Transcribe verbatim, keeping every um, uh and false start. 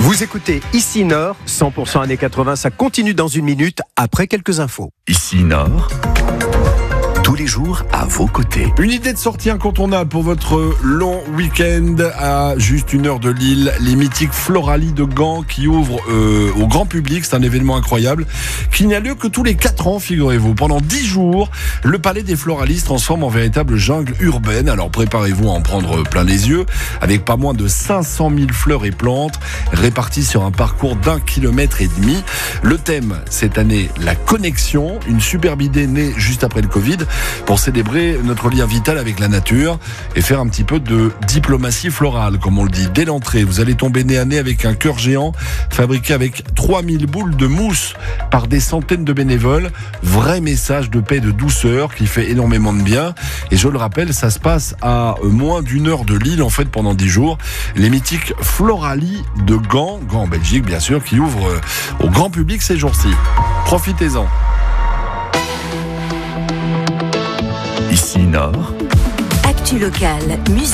Vous écoutez Ici Nord, cent pour cent années quatre-vingts, ça continue dans une minute après quelques infos. Ici Nord, tous les jours à vos côtés. Une idée de sortie incontournable pour votre long week-end à juste une heure de Lille. Les mythiques Floralies de Gand qui ouvrent euh, au grand public. C'est un événement incroyable qui n'a lieu que tous les quatre ans, figurez-vous. Pendant dix jours, le palais des Floralies se transforme en véritable jungle urbaine. Alors préparez-vous à en prendre plein les yeux avec pas moins de cinq cent mille fleurs et plantes réparties sur un parcours d'un kilomètre et demi. Le thème cette année, la connexion. Une superbe idée née juste après le Covid pour célébrer notre lien vital avec la nature et faire un petit peu de diplomatie florale, comme on le dit. Dès l'entrée, vous allez tomber nez à nez avec un cœur géant fabriqué avec trois mille boules de mousse par des centaines de bénévoles. Vrai message de paix et de douceur qui fait énormément de bien. Et je le rappelle, ça se passe à moins d'une heure de Lille, en fait, pendant dix jours. Les mythiques Floralies de Gand, Gand en Belgique, bien sûr, qui ouvrent au grand public ces jours-ci. Profitez-en. Ici Nord. Actu locale, musique.